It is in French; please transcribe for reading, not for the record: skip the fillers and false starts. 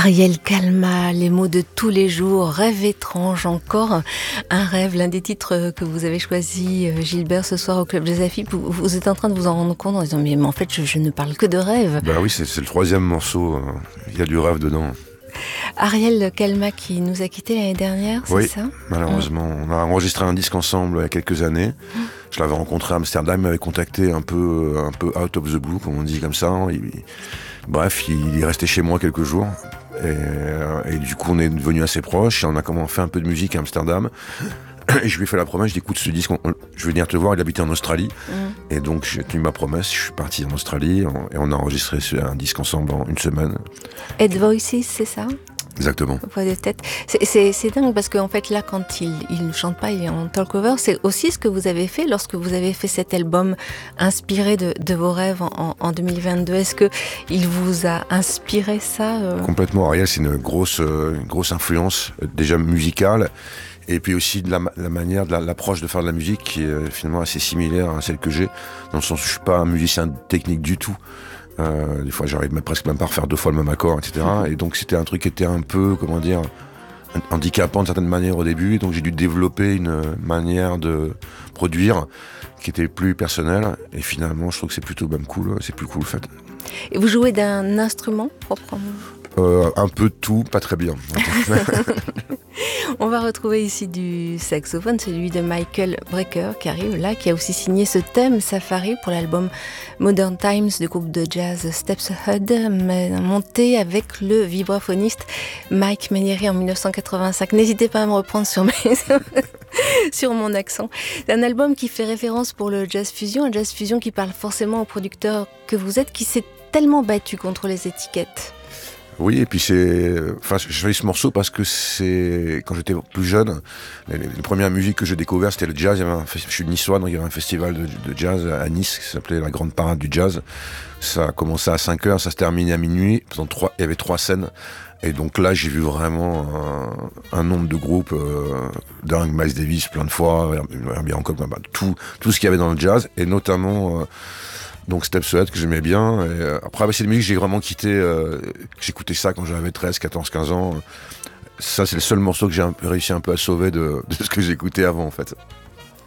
Ariel Calma, les mots de tous les jours, rêve étrange, encore un rêve, l'un des titres que vous avez choisi, Gilbert, ce soir au Club Jazz Afib. Vous êtes en train de vous en rendre compte en disant mais en fait je ne parle que de rêve. Ben oui, c'est le troisième morceau, il y a du rêve dedans. Ariel Calma qui nous a quittés l'année dernière, c'est ça ? Malheureusement. On a enregistré un disque ensemble il y a quelques années. Je l'avais rencontré à Amsterdam, il m'avait contacté un peu out of the blue, comme on dit comme ça. Bref, il est resté chez moi quelques jours. Et du coup, on est devenus assez proches. Et on a commencé un peu de musique à Amsterdam. Et je lui ai fait la promesse, je dis écoute, ce disque, je vais venir te voir, il habitait en Australie. Et donc j'ai tenu ma promesse, je suis parti en Australie et on a enregistré un disque ensemble en une semaine. Head Voices, c'est ça ? Exactement. Voix de tête. C'est dingue parce qu'en fait là, quand il ne chante pas, il est en talk-over. C'est aussi ce que vous avez fait lorsque vous avez fait cet album inspiré de vos rêves en 2022. Est-ce que il vous a inspiré ça Complètement. Ariel, c'est une grosse influence déjà musicale. Et puis aussi de la manière, de l'approche de faire de la musique qui est finalement assez similaire à celle que j'ai, dans le sens où je suis pas un musicien technique du tout. Des fois j'arrive presque même pas à refaire 2 fois le même accord, etc. Et donc c'était un truc qui était un peu, comment dire, handicapant de certaine manière au début. Donc j'ai dû développer une manière de produire qui était plus personnelle. Et finalement je trouve que c'est plutôt même cool, c'est plus cool en fait. Et vous jouez d'un instrument proprement ? Un peu de tout, pas très bien. On va retrouver ici du saxophone, celui de Michael Brecker qui arrive là, qui a aussi signé ce thème Safari pour l'album Modern Times du groupe de jazz Steps Ahead, monté avec le vibraphoniste Mike Manieri en 1985. N'hésitez pas à me reprendre sur mon accent. C'est un album qui fait référence pour le jazz fusion, un jazz fusion qui parle forcément au producteur que vous êtes, qui s'est tellement battu contre les étiquettes. Oui, et puis je choisis ce morceau parce que c'est, quand j'étais plus jeune, les premières musiques que j'ai découvertes, c'était le jazz. Je suis niçois, donc il y avait un festival de jazz à Nice qui s'appelait la Grande Parade du Jazz. Ça a commencé à 5h, ça se terminait à minuit. Il y avait 3 scènes. Et donc là, j'ai vu vraiment un nombre de groupes dingue, Miles Davis plein de fois, Herbie Hancock, tout ce qu'il y avait dans le jazz, et notamment donc Steps Ahead que j'aimais bien. Et après c'est des musiques que j'ai vraiment quitté, j'écoutais ça quand j'avais 13, 14, 15 ans. Ça c'est le seul morceau que j'ai réussi un peu à sauver de ce que j'écoutais avant en fait.